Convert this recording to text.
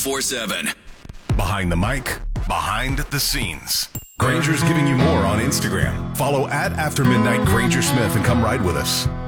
1047. Behind the mic, behind the scenes. Granger's giving you more on Instagram. Follow at After Midnight Granger Smith and come ride with us.